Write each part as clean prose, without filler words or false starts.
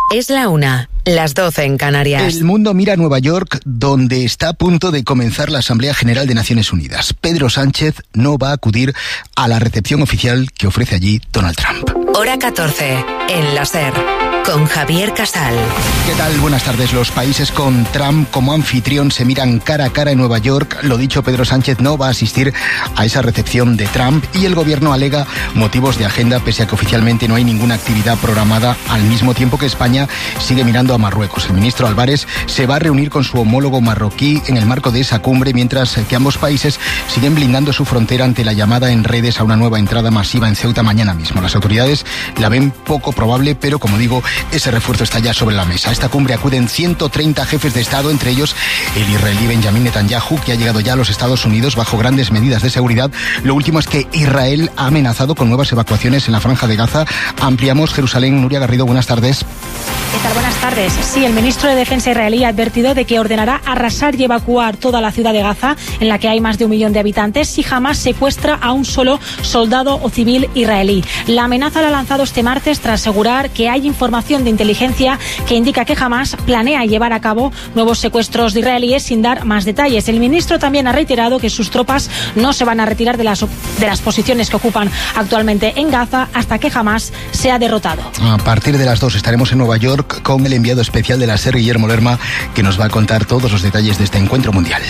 Es la 1, las 12 en Canarias. El mundo mira a Nueva York, donde está a punto de comenzar la Asamblea General de Naciones Unidas. Pedro Sánchez no va a acudir a la recepción oficial que ofrece allí Donald Trump. Hora 14, en la SER, con Javier Casal. ¿Qué tal? Buenas tardes. Los países con Trump como anfitrión se miran cara a cara en Nueva York. Lo dicho, Pedro Sánchez no va a asistir a esa recepción de Trump y el gobierno alega motivos de agenda, pese a que oficialmente no hay ninguna actividad programada, al mismo tiempo que España sigue mirando a Marruecos. El ministro Álvarez se va a reunir con su homólogo marroquí en el marco de esa cumbre, mientras que ambos países siguen blindando su frontera ante la llamada en redes a una nueva entrada masiva en Ceuta mañana mismo. Las autoridades la ven poco probable, pero como digo, ese refuerzo está ya sobre la mesa. A esta cumbre acuden 130 jefes de Estado, entre ellos el israelí Benjamin Netanyahu, que ha llegado ya a los Estados Unidos bajo grandes medidas de seguridad. Lo último es que Israel ha amenazado con nuevas evacuaciones en la Franja de Gaza. Ampliamos Jerusalén. Nuria Garrido, buenas tardes. ¿Qué tal? Buenas tardes. Sí, el ministro de Defensa israelí ha advertido de que ordenará arrasar y evacuar toda la ciudad de Gaza, en la que hay más de 1 millón de habitantes, si jamás secuestra a un solo soldado o civil israelí. La amenaza la ha lanzado este martes tras asegurar que hay información de inteligencia que indica que Hamás planea llevar a cabo nuevos secuestros de israelíes sin dar más detalles. El ministro también ha reiterado que sus tropas no se van a retirar de las posiciones que ocupan actualmente en Gaza hasta que Hamás sea derrotado. A partir de las 2 estaremos en Nueva York con el enviado especial de la SER, Guillermo Lerma, que nos va a contar todos los detalles de este encuentro mundial.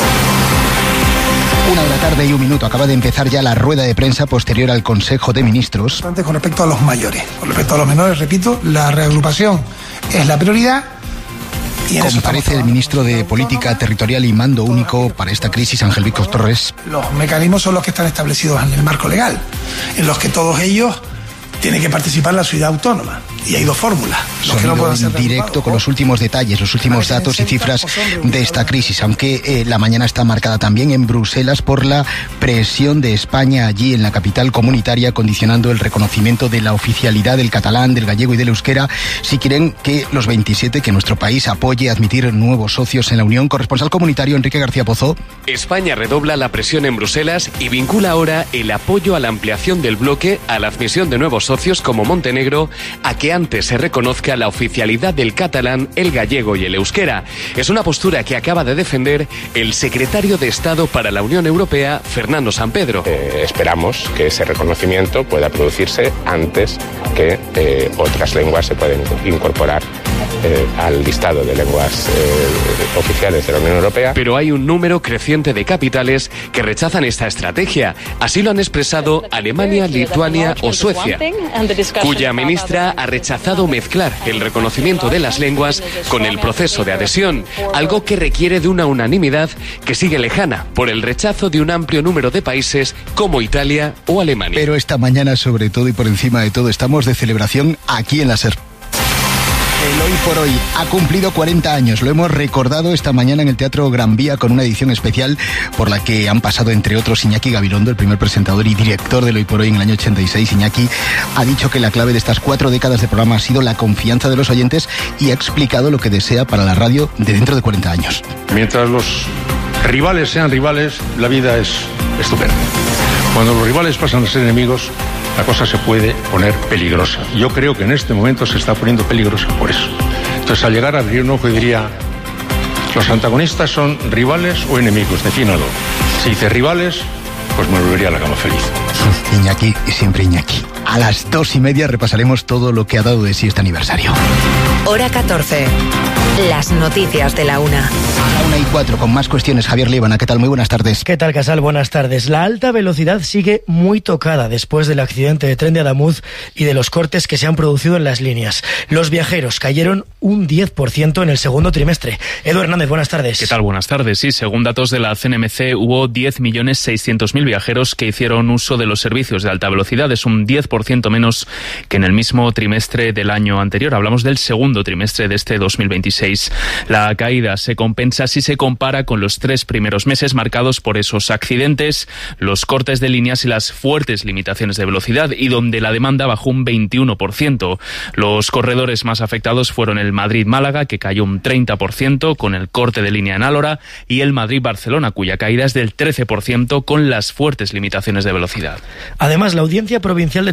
1 de la tarde y 1 minuto. Acaba de empezar ya la rueda de prensa posterior al Consejo de Ministros. Con respecto a los mayores. Con respecto a los menores, repito, la reagrupación es la prioridad. Comparece el ministro de Política Territorial y Mando Único para esta crisis, Ángel Víctor Torres. Los mecanismos son los que están establecidos en el marco legal, en los que todos ellos tienen que participar la ciudad autónoma. Y hay 2 fórmulas. Sonido en directo con los últimos detalles, los últimos datos y cifras de esta crisis, aunque la mañana está marcada también en Bruselas por la presión de España allí en la capital comunitaria, condicionando el reconocimiento de la oficialidad del catalán, del gallego y del euskera, si quieren que los 27, que nuestro país apoye admitir nuevos socios en la Unión. Corresponsal comunitario Enrique García Pozo. España redobla la presión en Bruselas y vincula ahora el apoyo a la ampliación del bloque a la admisión de nuevos socios como Montenegro, a que antes se reconozca la oficialidad del catalán, el gallego y el euskera. Es una postura que acaba de defender el secretario de Estado para la Unión Europea, Fernando Sampedro. Esperamos que ese reconocimiento pueda producirse antes que otras lenguas se pueden incorporar al listado de lenguas oficiales de la Unión Europea. Pero hay un número creciente de capitales que rechazan esta estrategia. Así lo han expresado Alemania, Lituania o Suecia, cuya ministra ha rechazado mezclar el reconocimiento de las lenguas con el proceso de adhesión, algo que requiere de una unanimidad que sigue lejana por el rechazo de un amplio número de países como Italia o Alemania. Pero esta mañana, sobre todo y por encima de todo, estamos de celebración aquí en la SER. El Hoy por Hoy ha cumplido 40 años. Lo hemos recordado esta mañana en el Teatro Gran Vía con una edición especial por la que han pasado, entre otros, Iñaki Gabilondo, el primer presentador y director del Hoy por Hoy en el año 86. Iñaki ha dicho que la clave de estas 4 décadas de programa ha sido la confianza de los oyentes y ha explicado lo que desea para la radio de dentro de 40 años. Mientras los rivales sean rivales, la vida es estupenda. Cuando los rivales pasan a ser enemigos, la cosa se puede poner peligrosa. Yo creo que en este momento se está poniendo peligrosa por eso. Entonces, al llegar a abrir un ojo, diría, ¿los antagonistas son rivales o enemigos? Defínalo. Si dice rivales, pues me volvería a la cama feliz. Iñaki y siempre Iñaki. A las 2:30 repasaremos todo lo que ha dado de sí este aniversario. Hora 14. Las noticias de la 1. A la 1:04 con más cuestiones. Javier Líbana, ¿qué tal? Muy buenas tardes. ¿Qué tal, Casal? Buenas tardes. La alta velocidad sigue muy tocada después del accidente de tren de Adamuz y de los cortes que se han producido en las líneas. Los viajeros cayeron un 10% en el segundo trimestre. Edu Hernández, buenas tardes. ¿Qué tal? Buenas tardes. Sí, según datos de la CNMC, hubo 10.600.000 viajeros que hicieron uso de los servicios de alta velocidad. Es un 10% menos que en el mismo trimestre del año anterior. Hablamos del segundo trimestre de este 2026. La caída se compensa si se compara con los 3 primeros meses marcados por esos accidentes, los cortes de líneas y las fuertes limitaciones de velocidad, y donde la demanda bajó un 21%. Los corredores más afectados fueron el Madrid-Málaga, que cayó un 30% con el corte de línea en Álora, y el Madrid-Barcelona, cuya caída es del 13% con las fuertes limitaciones de velocidad. Además, la Audiencia Provincial de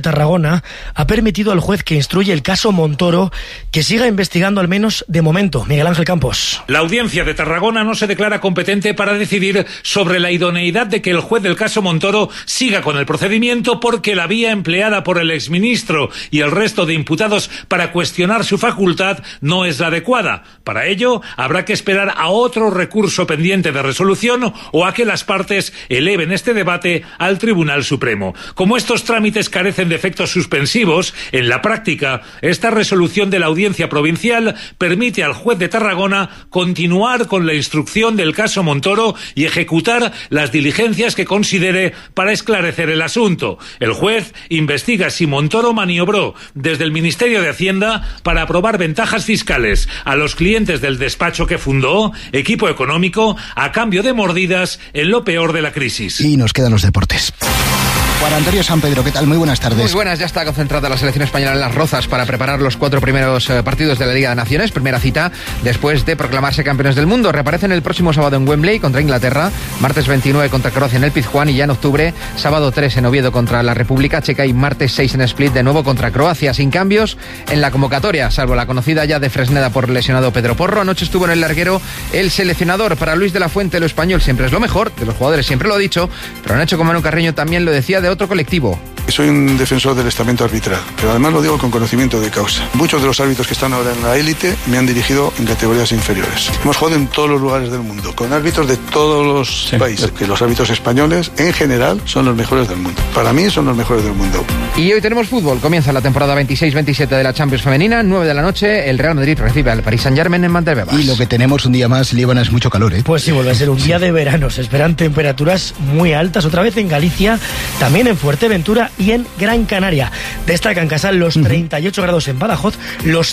Tarragona ha permitido al juez que instruye el caso Montoro que siga investigando, al menos de momento. Miguel Ángel Campos. La audiencia de Tarragona no se declara competente para decidir sobre la idoneidad de que el juez del caso Montoro siga con el procedimiento, porque la vía empleada por el exministro y el resto de imputados para cuestionar su facultad no es la adecuada. Para ello, habrá que esperar a otro recurso pendiente de resolución o a que las partes eleven este debate al Tribunal Supremo. Como estos trámites carecen de efectos suspensivos, en la práctica, esta resolución de la Audiencia Provincial permite al juez de Tarragona continuar con la instrucción del caso Montoro y ejecutar las diligencias que considere para esclarecer el asunto. El juez investiga si Montoro maniobró desde el Ministerio de Hacienda para aprobar ventajas fiscales a los clientes del despacho que fundó, Equipo Económico, a cambio de mordidas en lo peor de la crisis. Y nos quedan los deportes. Juan Antonio Sampedro, ¿qué tal? Muy buenas tardes. Muy buenas, ya está concentrada la selección española en Las Rozas para preparar los 4 primeros partidos de la Liga de Naciones. Primera cita después de proclamarse campeones del mundo. Reaparecen el próximo sábado en Wembley contra Inglaterra, martes 29 contra Croacia en el Pizjuán y ya en octubre, sábado 3 en Oviedo contra la República Checa y martes 6 en Split de nuevo contra Croacia. Sin cambios en la convocatoria, salvo la conocida ya de Fresneda por lesionado Pedro Porro. Anoche estuvo en el larguero el seleccionador. Para Luis de la Fuente, lo español siempre es lo mejor, de los jugadores siempre lo ha dicho, pero Nacho Comano Carreño también lo decía de otro colectivo. Soy un defensor del estamento arbitral, pero además lo digo con conocimiento de causa. Muchos de los árbitros que están ahora en la élite me han dirigido en categorías inferiores. Hemos jugado en todos los lugares del mundo, con árbitros de todos los países, que los árbitros españoles en general son los mejores del mundo. Para mí son los mejores del mundo. Y hoy tenemos fútbol. Comienza la temporada 26-27 de la Champions femenina, 9 de la noche, el Real Madrid recibe al Paris Saint-Germain en Mantelbebas. Y lo que tenemos un día más, Líbana, es mucho calor, ¿eh? Pues sí, vuelve a ser un día de verano. Se esperan temperaturas muy altas, otra vez en Galicia, también en Fuerteventura y en Gran Canaria. Destacan Casal los 38 grados en Badajoz, los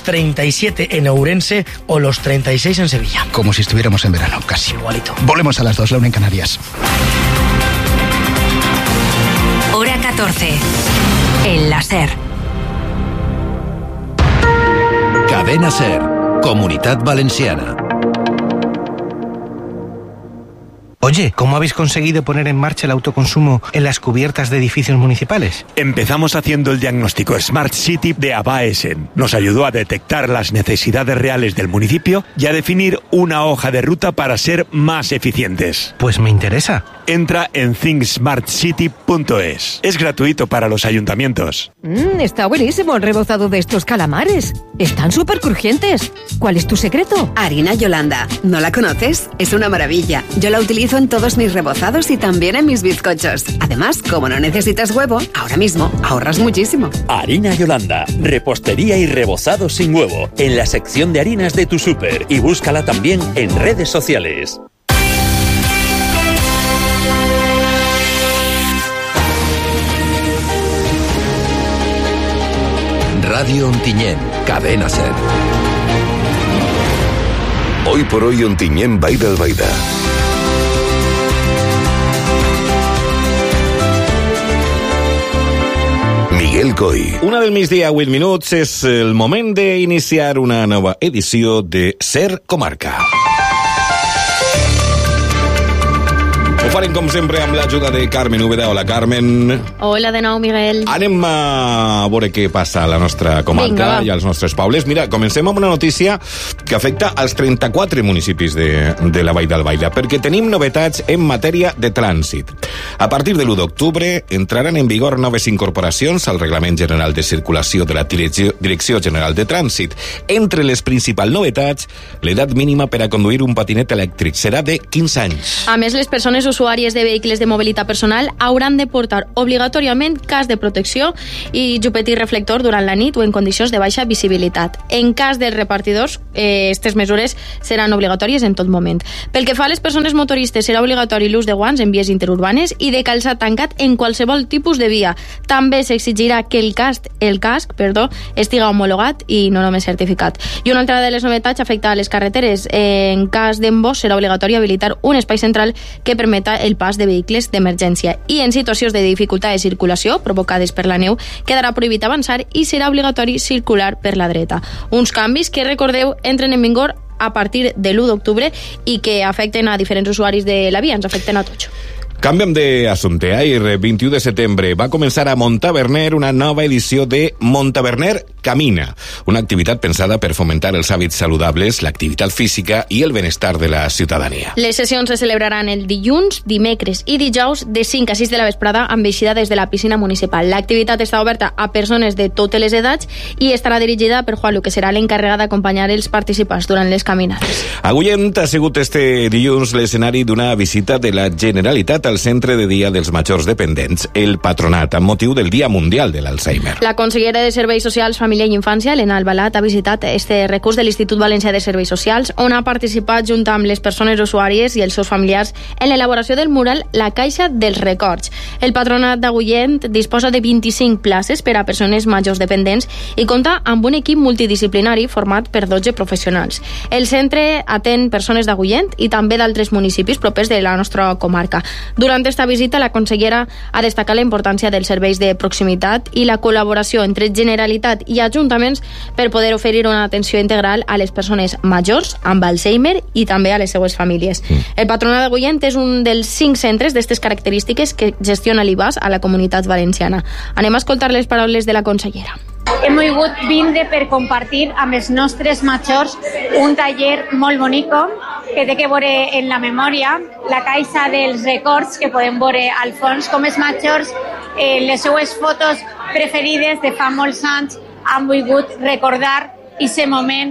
37 en Ourense o los 36 en Sevilla. Como si estuviéramos en verano, casi. Igualito. Volvemos a las 2, la 1 en Canarias. Hora 14. En la SER. Cadena SER. Comunitat Valenciana. Oye, ¿cómo habéis conseguido poner en marcha el autoconsumo en las cubiertas de edificios municipales? Empezamos haciendo el diagnóstico Smart City de Abaesen. Nos ayudó a detectar las necesidades reales del municipio y a definir una hoja de ruta para ser más eficientes. Pues me interesa. Entra en thinksmartcity.es. Es gratuito para los ayuntamientos. Está buenísimo el rebozado de estos calamares. Están súper crujientes. ¿Cuál es tu secreto? Harina Yolanda. ¿No la conoces? Es una maravilla. Yo la utilizo en todos mis rebozados y también en mis bizcochos. Además, como no necesitas huevo, ahora mismo ahorras muchísimo. Harina Yolanda. Repostería y rebozado sin huevo. En la sección de harinas de tu súper. Y búscala también en redes sociales. Radio Ontinyent, Cadena SER. Hoy por hoy Ontinyent Baida al Baida. Miguel Coy. Una del migdia, 8 minuts, és el moment d'iniciar una nova edició de SER Comarca. Ho farem, com sempre, amb l'ajuda de Carmen Úbeda. Hola, Carmen. Hola de nou, Miguel. Anem a veure què passa a la nostra comarca i als nostres pobles. Mira, comencem amb una notícia que afecta als 34 municipis de la Vall d'Albaida, perquè tenim novetats en matèria de trànsit. A partir de l'1 d'octubre entraran en vigor noves incorporacions al Reglament General de Circulació de la Direcció General de Trànsit. Entre les principals novetats, l'edat mínima per a conduir un patinet elèctric serà de 15 anys. A més, les persones usuàries de vehicles de mobilitat personal hauran de portar obligatòriament cas de protecció i jupetí reflector durant la nit o en condicions de baixa visibilitat. En cas dels repartidors, aquestes mesures seran obligatòries en tot moment. Pel que fa a les persones motoristes, serà obligatori l'ús de guants en vies interurbanes i de calçat tancat en qualsevol tipus de via. També s'exigirà que el casc estiga homologat i no només certificat. I una altra de les novetats afecta a les carreteres. En cas d'embós serà obligatori habilitar un espai central que permeta el pas de vehicles d'emergència. I en situacions de dificultat de circulació provocades per la neu quedarà prohibit avançar i serà obligatori circular per la dreta. Uns canvis que, recordeu, entren en vigor a partir de l'1 d'octubre i que afecten a diferents usuaris de la via, ens afecten a tots. Canviem d'assumpte. Ahir, 21 de setembre, va començar a Montaverner una nova edició de Montaverner Camina, una activitat pensada per fomentar els hàbits saludables, l'activitat física i el benestar de la ciutadania. Les sessions se celebraran el dilluns, dimecres i dijous de 5 a 6 de la vesprada amb eixida des de la piscina municipal. L'activitat està oberta a persones de totes les edats i estarà dirigida per Juanlu, que serà l'encarregat d'acompanyar els participants durant les caminades. Agullent ha sigut este dilluns l'escenari d'una visita de la Generalitat al Centre de Dia dels Majors Dependents, el Patronat, amb motiu del Dia Mundial de l'Alzheimer. La consellera de Serveis Socials, Família i Infància, Elena Albalat, ha visitat este recurs de l'Institut Valencià de Serveis Socials, on ha participat junt amb les persones usuàries i els seus familiars en l'elaboració del mural La Caixa dels Records. El Patronat d'Agullent disposa de 25 places per a persones majors dependents i compta amb un equip multidisciplinari format per 12 professionals. El centre atén persones d'Agullent i també d'altres municipis propers de la nostra comarca. Durant esta visita, la consellera ha destacat la importància dels serveis de proximitat i la col·laboració entre Generalitat i ajuntaments per poder oferir una atenció integral a les persones majors amb Alzheimer i també a les seues famílies. El Patronat d'Agullent és un dels 5 centres d'aquestes característiques que gestiona l'IBAS a la Comunitat Valenciana. Anem a escoltar les paraules de la consellera. Hem volgut vindre per compartir amb els nostres majors un taller molt bonico que té que veure en la memòria, la caixa dels records que podem veure al fons, com els majors, les seues fotos preferides de fa molts anys han volgut recordar aquest moment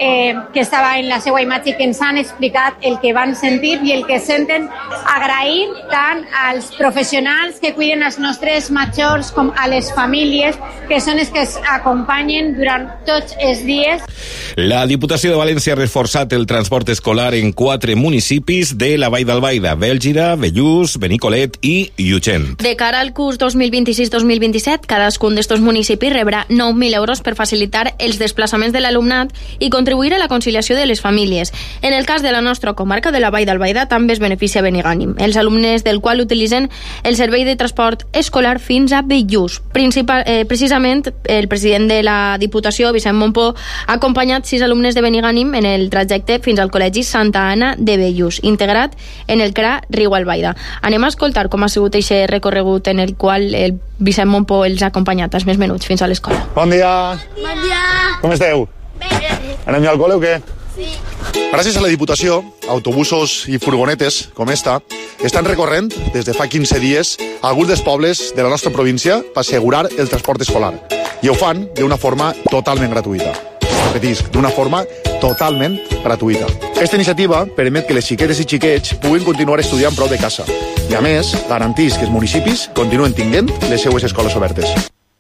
que estava en la seva imatge, que ens han explicat el que van sentir i el que senten. Agrair tant als professionals que cuiden els nostres majors com a les famílies, que són els que es acompanyen durant tots els dies. La Diputació de València ha reforçat el transport escolar en 4 municipis de la Vall d'Albaida: Bèlgira, Bellús, Benicolet i Llutxent. De cara al curs 2026-2027, cadascun d'estos municipis rebrà 9.000 euros per facilitar els desplaçaments de l'alumnat i contribuir a la conciliació de les famílies. En el cas de la nostra comarca de la Vall d'Albaida també es beneficia Benigànim, els alumnes del qual utilitzen el servei de transport escolar fins a Bellús. Precisament, el president de la Diputació, Vicent Montpó, ha acompanyat 6 alumnes de Benigànim en el trajecte fins al Col·legi Santa Anna de Bellús, integrat en el CRA Riu Albaida. Anem a escoltar com ha sigut aquest recorregut en el qual el Vicent Montpó els ha acompanyat els més menuts fins a l'escola. Bon dia! Bon dia! Com esteu? Bé. Anem ja al col·le o què? Sí. Gràcies a la Diputació, autobusos i furgonetes com esta estan recorrent des de fa 15 dies a alguns dels pobles de la nostra província per assegurar el transport escolar. I ho fan d'una forma totalment gratuïta. Repetisc, d'una forma totalment gratuïta. Aquesta iniciativa permet que les xiquetes i xiquets puguin continuar estudiant prop de casa i, a més, garantís que els municipis continuen tinguent les seues escoles obertes.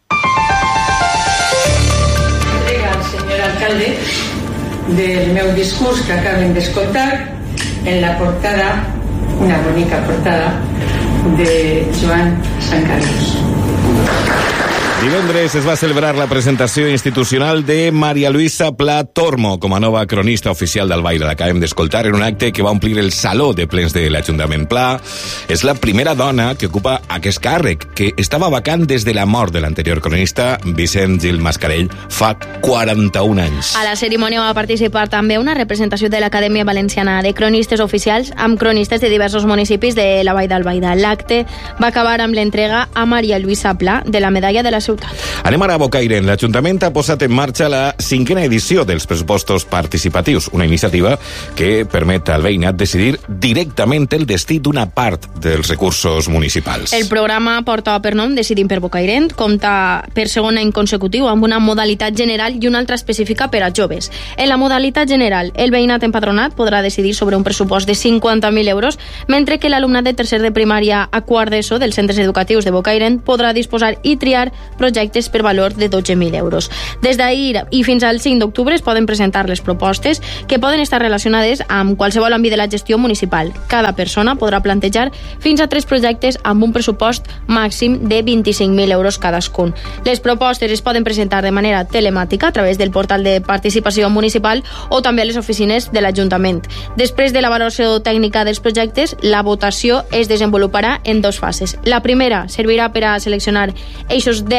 Senyor alcalde, del meu discurs que acaben d'escoltar, en la portada, una bonica portada, de Joan Sant Carlos. Divendres es va celebrar la presentació institucional de Maria Luisa Pla Tormo com a nova cronista oficial d'Albaida. L'acabem d'escoltar en un acte que va omplir el saló de plens de l'Ajuntament. Pla és la primera dona que ocupa aquest càrrec, que estava vacant des de la mort de l'anterior cronista, Vicent Gil Mascarell, fa 41 anys. A la cerimònia va participar també una representació de l'Acadèmia Valenciana de Cronistes Oficials amb cronistes de diversos municipis de la Vall d'Albaida. L'acte va acabar amb l'entrega a Maria Luisa Pla de la medalla de la ciutat. Anem ara a Bocairent. L'Ajuntament ha posat en marxa la 5a edició dels pressupostos participatius, una iniciativa que permet al veïnat decidir directament el destí d'una part dels recursos municipals. El programa porta per nom Decidim per Bocairent, compta per segon any consecutiu amb una modalitat general i una altra específica per a joves. En la modalitat general, el veïnat empadronat podrà decidir sobre un pressupost de 50.000 euros, mentre que l'alumnat de tercer de primària a quart d'ESO dels centres educatius de Bocairent podrà disposar i triar projectes per valor de 12.000 euros. Des d'ahir i fins al 5 d'octubre es poden presentar les propostes que poden estar relacionades amb qualsevol àmbit de la gestió municipal. Cada persona podrà plantejar fins a 3 projectes amb un pressupost màxim de 25.000 euros cadascun. Les propostes es poden presentar de manera telemàtica a través del portal de participació municipal o també a les oficines de l'Ajuntament. Després de la valoració tècnica dels projectes, la votació es desenvoluparà en 2 fases. La primera servirà per a seleccionar eixos 10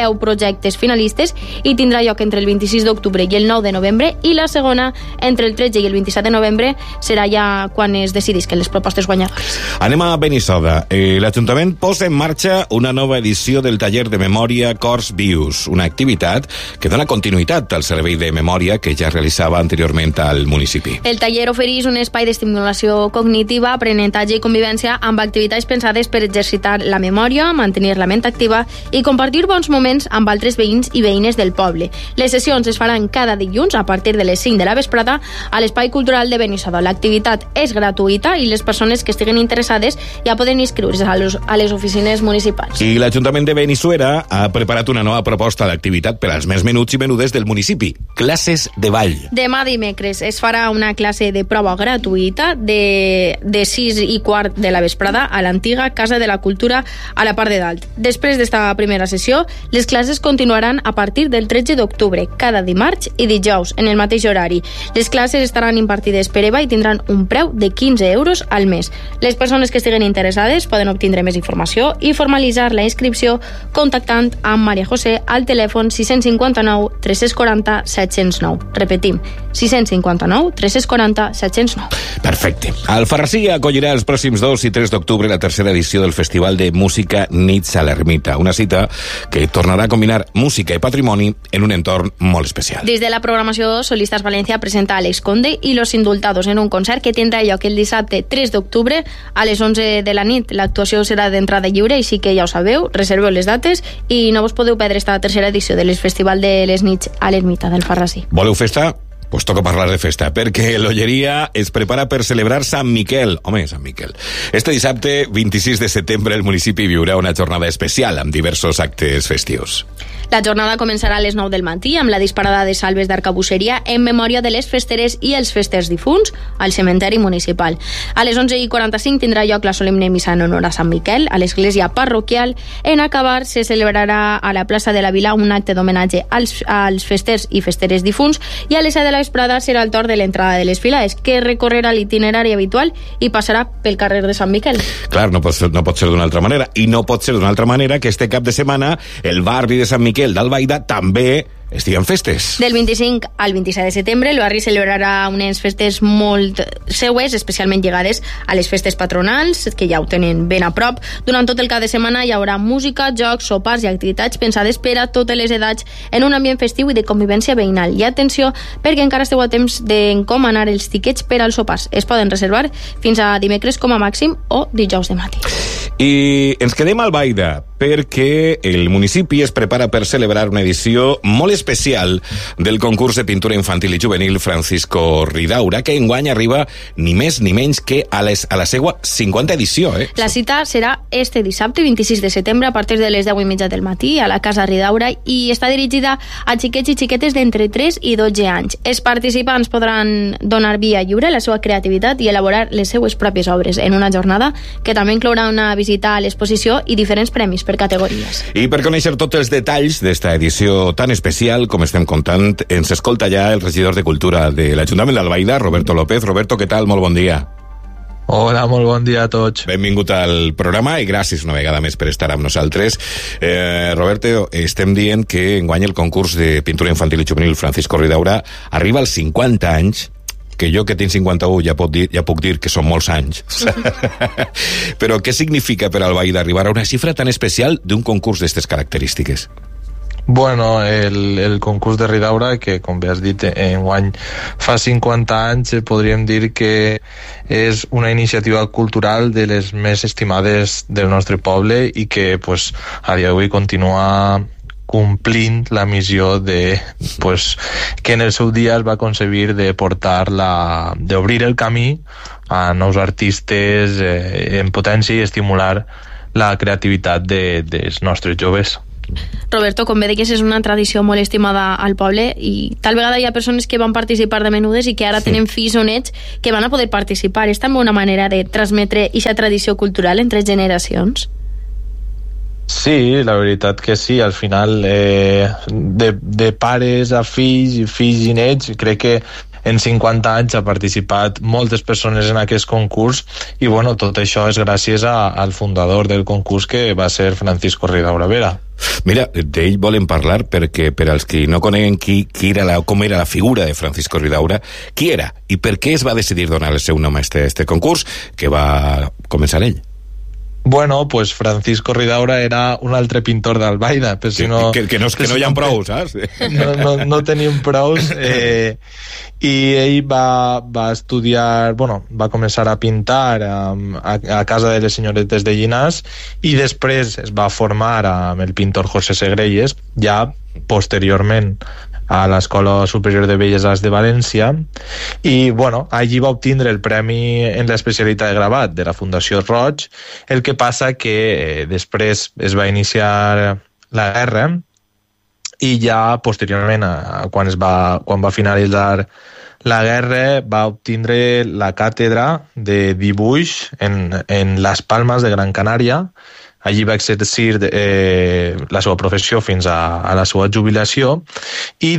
10 projectes finalistes i tindrà lloc entre el 26 d'octubre i el 9 de novembre, i la segona entre el 13 i el 27 de novembre serà ja quan es decidisquen les propostes guanyadores. Anem a Benissoda. L'Ajuntament posa en marxa una nova edició del taller de memòria Cors Vius, una activitat que dona continuïtat al servei de memòria que ja realitzava anteriorment al municipi. El taller ofereix un espai d'estimulació cognitiva, aprenentatge i convivència amb activitats pensades per exercitar la memòria, mantenir la ment activa i compartir bons moments amb altres veïns i veïnes del poble. Les sessions es faran cada dilluns a partir de les 5 de la vesprada a l'Espai Cultural de Benissoda. L'activitat és gratuïta i les persones que estiguen interessades ja poden inscriure's a les oficines municipals. I l'Ajuntament de Benissuera ha preparat una nova proposta d'activitat per als més menuts i menudes del municipi, classes de ball. Demà dimecres es farà una classe de prova gratuïta de 6:15 de la vesprada a l'antiga Casa de la Cultura a la part de dalt. Després d'esta primera sessió, les classes continuaran a partir del 13 d'octubre, cada dimarts i dijous, en el mateix horari. Les classes estaran impartides per EVA i tindran un preu de 15 euros al mes. Les persones que estiguen interessades poden obtindre més informació i formalitzar la inscripció contactant amb Maria José al telèfon 659 340 709. Repetim, 659 340 709. Perfecte. Alfarrasí acollirà els pròxims 2 i 3 d'octubre la tercera edició del Festival de Música Nits a l'Ermita, una cita que tornarà a combinar música i patrimoni en un entorn molt especial. Des de la programació, Solistas Valencia presenta Alex Conde i Los Indultados en un concert que tindrà lloc el dissabte 3 d'octubre a les 11 de la nit. L'actuació serà d'entrada lliure, així que ja ho sabeu, reserveu les dates i no vos podeu perdre esta tercera edició del Festival de les Nits a l'Ermita d'Alfarrasí. Voleu festa? Pues toca parlar de festa, perquè l'Olleria es prepara per celebrar Sant Miquel. Home, Sant Miquel. Este dissabte, 26 de setembre, el municipi viurà una jornada especial amb diversos actes festius. La jornada començarà a les 9 del matí amb la disparada de salves d'arcabusseria en memòria de les festeres i els festers difunts al cementeri municipal. A les 11:45 tindrà lloc la solemne missa en honor a Sant Miquel a l'església parroquial. En acabar, se celebrarà a la plaça de la Vila un acte d'homenatge als festers i festeres difunts i a les 7 de la vesprada serà el torn de l'entrada de les filades, que recorrerà l'itinerari habitual i passarà pel carrer de Sant Miquel. Clar, no pot ser d'una altra manera. I no pot ser d'una altra manera que este cap de setmana el barri de Sant Miquel d'Albaida també estiguen festes. Del 25 al 27 de setembre, el barri celebrarà unes festes molt seues, especialment lligades a les festes patronals, que ja ho tenen ben a prop. Durant tot el cap de setmana hi haurà música, jocs, sopars i activitats pensades per a totes les edats en un ambient festiu i de convivència veïnal. I atenció, perquè encara esteu a temps d'encomanar els tiquets per als sopars. Es poden reservar fins a dimecres com a màxim o dijous de matí. I ens quedem a Albaida, perquè el municipi es prepara per celebrar una edició molt especial del concurs de pintura infantil i juvenil Francisco Ridaura, que enguany arriba ni més ni menys que a la seva 50 edició. La cita serà este dissabte 26 de setembre a partir de les 10:30 del matí a la Casa Ridaura i està dirigida a xiquets i xiquetes d'entre 3 i 12 anys. Els participants podran donar via lliure a la seva creativitat i elaborar les seues pròpies obres en una jornada que també inclourà una visita a l'exposició i diferents premis per categories. I per conèixer tots els detalls d'esta edició tan especial com estem contant, ens escolta ja el regidor de Cultura de l'Ajuntament d'Albaida, Roberto López. Roberto, què tal? Molt bon dia. Hola, molt bon dia a tots. Benvingut al programa i gràcies una vegada més per estar amb nosaltres. Roberto, estem dient que enguany el concurs de pintura infantil i juvenil Francisco Ridaura arriba als 50 anys, que jo que tinc 51 ja puc dir que són molts anys. Però què significa per Albaida arribar a una xifra tan especial d'un concurs d'aquestes característiques? Bueno, el concurs de Ridaura, que com bé has dit, enguany fa 50 anys, podríem dir que és una iniciativa cultural de les més estimades del nostre poble i que pues, a dia d'avui continua complint la missió de, pues, que en el seu dia es va concebir de d'obrir el camí a nous artistes en potència i estimular la creativitat dels nostres joves. Roberto, com bé deies, és una tradició molt estimada al poble i tal vegada hi ha persones que van participar de menudes i que ara tenen fills o nets que van a poder participar. És també una manera de transmetre aquesta tradició cultural entre generacions? Sí, la veritat que sí. Al final, de pares a fills i fills i nets, crec que en 50 anys ha participat moltes persones en aquest concurs i bueno, tot això és gràcies al fundador del concurs, que va ser Francisco Ridaura Vera. Mira, d'ell volem parlar perquè per als que no coneguen com era la figura de Francisco Ridaura, qui era i per què es va decidir donar el seu nom a este concurs que va començar ell? Bueno, pues Francisco Ridaura era un altre pintor d'Albaida, però si no... Que no hi ha prou, saps? No tenim prous. I ell va estudiar, bueno, va començar a pintar a casa de les senyoretes de Llinars i després es va formar amb el pintor José Segrelles, ja posteriorment a l'Escola Superior de Belles Arts de València, i bueno, allí va obtindre el premi en l'especialitat de gravat de la Fundació Roig. El que passa que després es va iniciar la guerra i ja posteriorment, quan va finalitzar la guerra, va obtindre la càtedra de dibuix en Las Palmas de Gran Canària. Allí va exercir la seva professió fins a la seva jubilació i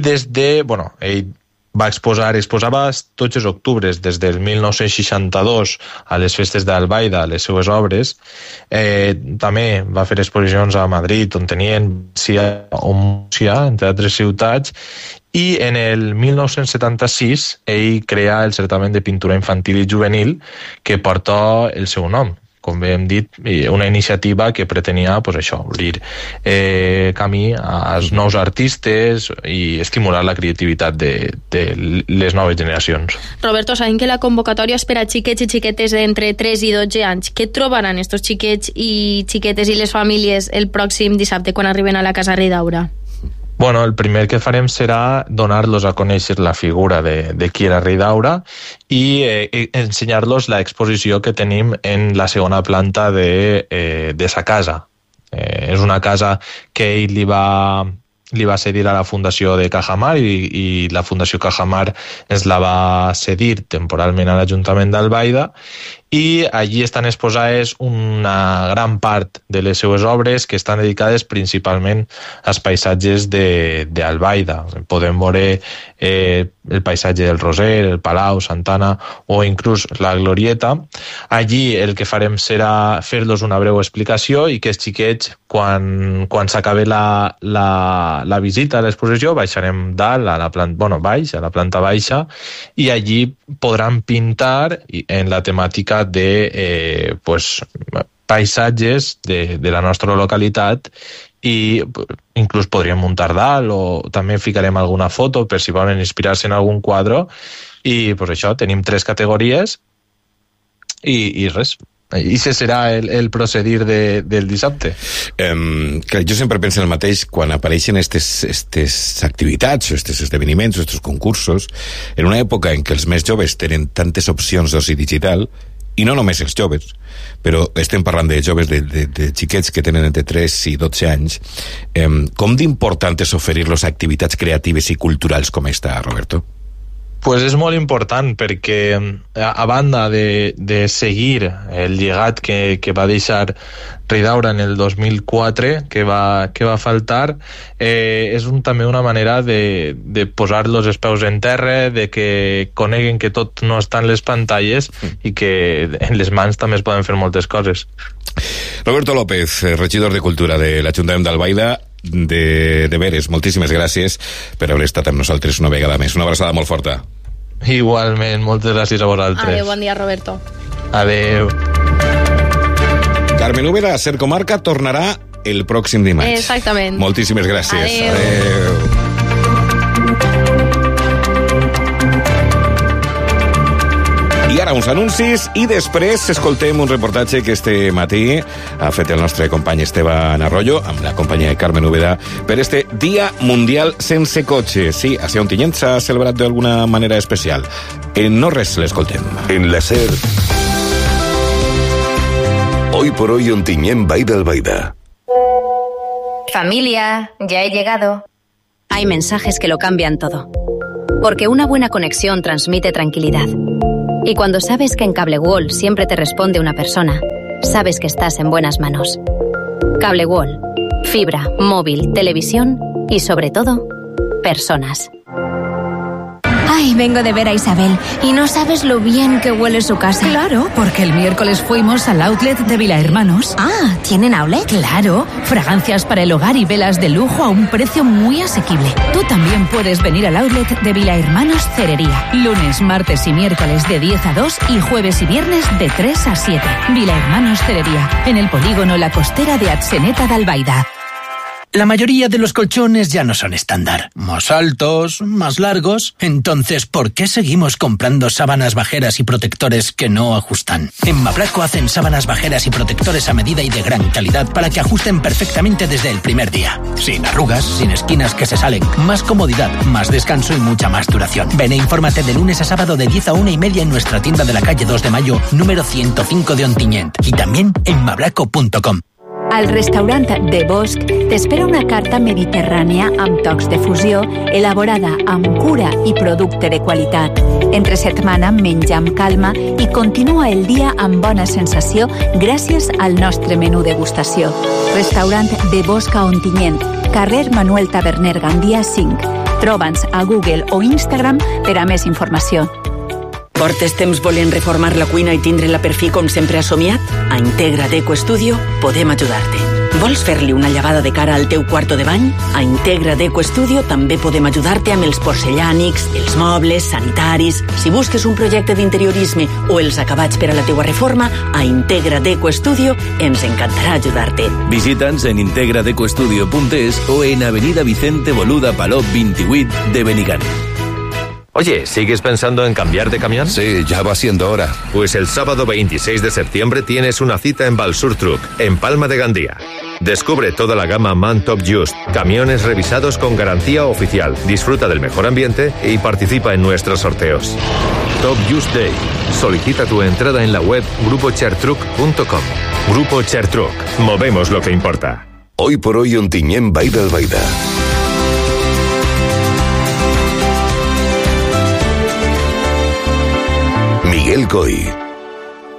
ell exposava tots els octubres des del 1962 a les festes d'Albaida les seues obres. També va fer exposicions a Madrid, on tenien o Múrcia, entre altres ciutats, i en el 1976 ell crea el certamen de pintura infantil i juvenil que porta el seu nom. Com bé hem dit, una iniciativa que pretenia obrir camí als nous artistes i estimular la creativitat de les noves generacions. Roberto, sabem que la convocatòria és per a xiquets i xiquetes d'entre 3 i 12 anys. Què trobaran estos xiquets i xiquetes i les famílies el pròxim dissabte quan arriben a la Casa Ridaura? Bueno, el primer que farem serà donar-los a conèixer la figura de qui era Ridaura i ensenyar-los l'exposició que tenim en la segona planta de sa casa. És una casa que ell li va cedir a la Fundació de Cajamar i la Fundació Cajamar ens la va cedir temporalment a l'Ajuntament d'Albaida, i allí estan exposades una gran part de les seues obres que estan dedicades principalment als paisatges d'Albaida. Podem veure el paisatge del Roser, el Palau, Santana o inclús la Glorieta. Allí el que farem serà fer-los una breu explicació i que els xiquets, quan s'acabi la visita a l'exposició, baixarem dalt, a la planta baixa, i allí podran pintar en la temàtica de paisatges de la nostra localitat, i inclús podríem muntar dalt o també ficarem alguna foto per si volen inspirar-se en algun quadre. I això, tenim 3 categories i res. I ese serà el procedir del dissabte. Jo sempre penso el mateix quan apareixen aquestes activitats o aquests esdeveniments o aquests concursos en una època en què els més joves tenen tantes opcions d'oci digital, i no només els joves, però estem parlant de joves, de xiquets que tenen entre 3 i 12 anys. Com d'important és oferir-los activitats creatives i culturals com esta, Roberto? Pues és molt important perquè a banda de seguir el llegat que va deixar Ridaura en el 2004 que va faltar, és també una manera de posar-los els peus en terra, de que coneguen que tot no està en les pantalles i que en les mans també es poden fer moltes coses. Roberto López, regidor de Cultura de l'Ajuntament d'Albaida, de veres, moltíssimes gràcies per haver estat amb nosaltres una vegada més. Una abraçada molt forta. Igualment, moltes gràcies a vosaltres. Adéu, bon dia, Roberto. Adéu. Carmen Úbeda, Ser Comarca, tornarà el pròxim dimarts. Exactament. Moltíssimes gràcies. Adéu. I ara uns anuncis i després escoltem un reportatge que este matí ha fet el nostre company Esteban Arroyo amb la companyia de Carmen Úbeda per este Dia Mundial Sense Cotxe. Sí, a Ontinyent s'ha celebrat d'alguna manera especial. En no res l'escoltem. En la SER, Hoy por Hoy Ontinyent Vall d'Albaida. Familia, ya he llegado. Hay mensajes que lo cambian todo. Porque una buena conexión transmite tranquilidad. Y cuando sabes que en Cable World siempre te responde una persona, sabes que estás en buenas manos. Cable World. Fibra, móvil, televisión y sobre todo, personas. Ay, Vengo de ver a Isabel y no sabes lo bien que huele su casa. Claro, porque el miércoles fuimos al outlet de Villahermanos. Ah, ¿tienen outlet? Claro, fragancias para el hogar y velas de lujo a un precio muy asequible. Tú también puedes venir al outlet de Villahermanos Cerería. Lunes, martes y miércoles de 10 a 2 y jueves y viernes de 3 a 7. Villahermanos Cerería, en el polígono La Costera de Atzeneta de Albaida. La mayoría de los colchones ya no son estándar. Más altos, más largos. Entonces, ¿por qué seguimos comprando sábanas bajeras y protectores que no ajustan? En Mabraco hacen sábanas bajeras y protectores a medida y de gran calidad para que ajusten perfectamente desde el primer día. Sin arrugas, sin esquinas que se salen. Más comodidad, más descanso y mucha más duración. Ven e infórmate de lunes a sábado de 10 a 1:30 en nuestra tienda de la calle 2 de Mayo, número 105 de Ontinyent. Y también en mabraco.com. Al restaurant de Bosch t'espera una carta mediterrània amb tocs de fusió, elaborada amb cura i producte de qualitat. Entre setmana menja amb calma i continua el dia amb bona sensació gràcies al nostre menú degustació. Restaurant de Bosch a Ontinyent, carrer Manuel Taberner Gandia 5. Troba'ns a Google o Instagram per a més informació. Portes temps volent reformar la cuina i tindre-la per fi com sempre has somiat? A Integra Deco Studio podem ajudar-te. Vols fer-li una llevada de cara al teu quarto de bany? A Integra Deco Studio també podem ajudar-te amb els porcellànics, els mobles, sanitaris... Si busques un projecte d'interiorisme o els acabats per a la teua reforma, a Integra Deco Studio ens encantarà ajudar-te. Visita'ns en integradecoestudio.es o en Avenida Vicente Boluda Palop 28 de Benigán. Oye, ¿sigues pensando en cambiar de camión? Sí, ya va siendo hora. Pues el sábado 26 de septiembre tienes una cita en Balsur Truck, en Palma de Gandía. Descubre toda la gama MAN Top Just, camiones revisados con garantía oficial. Disfruta del mejor ambiente y participa en nuestros sorteos. Top Just Day. Solicita tu entrada en la web grupochertruck.com. Grupo Chertruck. Movemos lo que importa. Hoy por hoy Ontinyent Vall d'Albaida. Miguel Coy.